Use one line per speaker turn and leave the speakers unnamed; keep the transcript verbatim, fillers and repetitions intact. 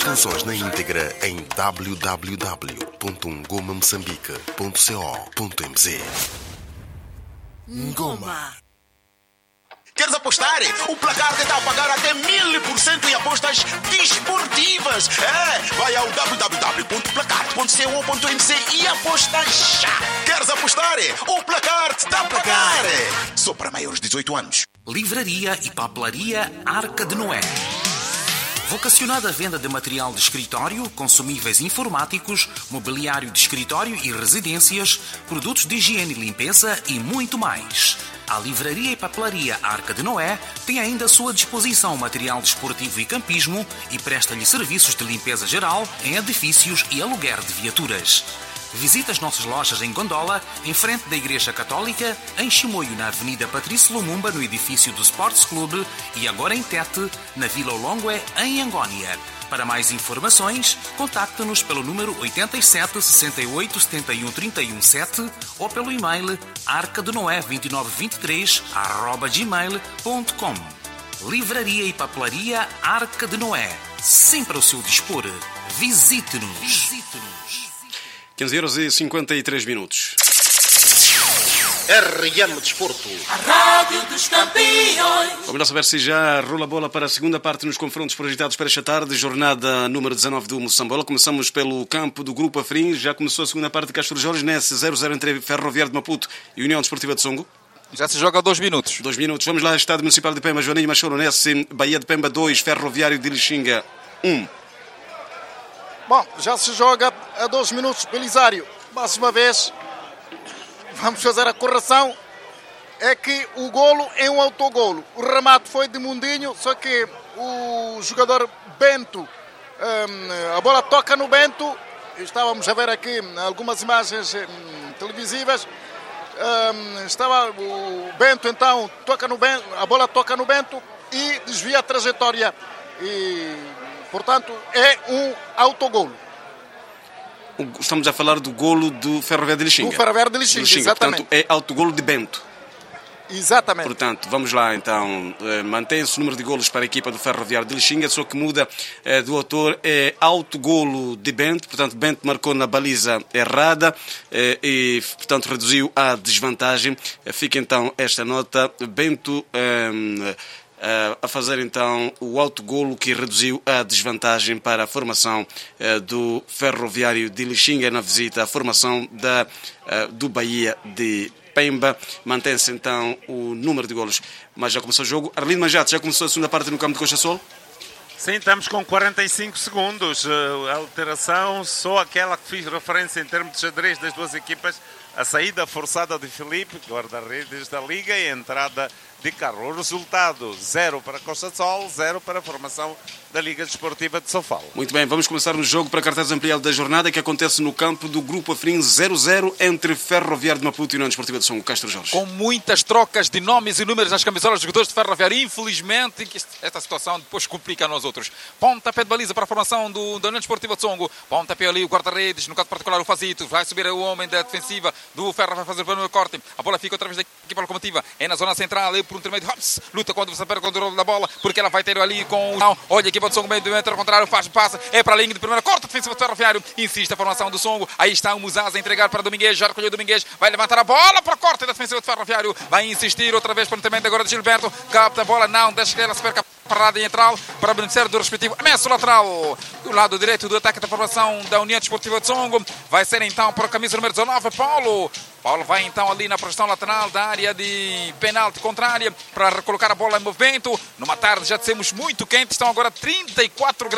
canções na íntegra em w w w ponto ngoma moçambique ponto co ponto m z. Ngoma.
Queres apostar? O Placar está a pagar até mil por cento em apostas desportivas. É, vai ao w w w ponto placar ponto co ponto m z e aposta já. Queres apostar? O Placar está a pagar. Só para maiores de dezoito anos.
Livraria e papelaria Arca de Noé. Vocacionada à venda de material de escritório, consumíveis informáticos, mobiliário de escritório e residências, produtos de higiene e limpeza e muito mais. A Livraria e Papelaria Arca de Noé tem ainda à sua disposição material desportivo e campismo e presta-lhe serviços de limpeza geral em edifícios e aluguer de viaturas. Visite as nossas lojas em Gondola, em frente da Igreja Católica, em Chimoio, na Avenida Patrício Lumumba, no edifício do Sports Club, e agora em Tete, na Vila Olongue, em Angónia. Para mais informações, contacte-nos pelo número oito sete, seis oito, sete um, três um sete ou pelo e-mail arcadenoé dois nove dois três arroba gmail ponto com. Livraria e Papelaria Arca de Noé. Sempre ao seu dispor. Visite-nos. Visite-nos.
quinze horas e cinquenta e três minutos.
R M Desporto.
A Rádio dos Campeões.
Vamos lá saber se já rola a bola para a segunda parte nos confrontos projetados para esta tarde, jornada número dezanove do Moçambola. Começamos pelo campo do Grupo Afrim. Já começou a segunda parte de Castro Jorge, nesse zero a zero entre Ferroviário de Maputo e União Desportiva de Songo.
Já se joga dois minutos.
Dois minutos. Vamos lá, Estado Municipal de Pemba, Joaninho Machoro, nesse Bahia de Pemba dois, Ferroviário de Lixinga um.
Bom, já se joga a dois minutos, Belisário. Mais uma vez, vamos fazer a correção. É que o golo é um autogolo. O remate foi de Mundinho, só que o jogador Bento, um, a bola toca no Bento. Estávamos a ver aqui algumas imagens um, televisivas. Um, estava o Bento, então, toca no Bento, a bola toca no Bento e desvia a trajetória. E, portanto, é um autogolo.
Estamos a falar do golo do Ferroviário de Lixinga.
Do Ferroviário de Lixinga,
Lixinga.
exatamente.
Portanto, é autogolo de Bento.
Exatamente.
Portanto, vamos lá então. Mantém-se o número de golos para a equipa do Ferroviário de Lixinga, só que muda eh, do autor. É autogolo de Bento. Portanto, Bento marcou na baliza errada eh, e, portanto, reduziu a desvantagem. Fica então esta nota. Bento eh, eh, a fazer então o autogolo que reduziu a desvantagem para a formação eh, do Ferroviário de Lixinga na visita à formação da, eh, do Bahia de Pemba. Mantém-se então o número de golos. Mas já começou o jogo. Arlindo Manjato, já começou a segunda parte no campo de Coxa Sol?
Sim, estamos com quarenta e cinco segundos. A alteração, só aquela que fiz referência em termos de xadrez das duas equipas. A saída forçada de Filipe, guarda-redes da Liga, e a entrada de Carlos. O resultado, zero para Costa Sol, zero para a formação da Liga Desportiva de Sofala.
Muito bem, vamos começar no jogo para cartaz ampliado da jornada, que acontece no campo do Grupo Afrim, zero a zero entre Ferroviário de Maputo e União Desportiva de Songo. Castro Jorge.
Com muitas trocas de nomes e números nas camisolas dos jogadores de Ferroviário. Infelizmente, esta situação depois complica a nós outros. Pontapé de baliza para a formação do, da União Desportiva de Songo. Pontapé ali, o guarda-redes, no caso particular o Fazito. Vai subir o homem da defensiva do Ferro, vai fazer o primeiro corte. A bola fica outra vez da equipa locomotiva. É na zona central, ali por um intermédio. Hops, luta quando você perde o controle da bola, porque ela vai ter ali com o... Não, olha a equipa do Songo, meio do metro ao contrário, faz passa, é para a linha de primeira, corta defensiva do Ferroviário. Insiste a formação do Songo. Aí está o Muzaz a entregar para Domingues. Já recolheu Domingues, vai levantar a bola para a corte da defensiva do Ferroviário. Vai insistir outra vez para o intermédio agora de Gilberto. Capta a bola, não, deixa que ela se perca. Parada entral para beneficiar do respectivo ameaço lateral do lado direito do ataque da formação da União Desportiva de Songo. Vai ser então para a camisa número dezanove, Paulo. Paulo vai então ali na projeção lateral da área de penalti contrária para recolocar a bola em movimento. Numa tarde, já dissemos, muito quente. Estão agora trinta e quatro graus.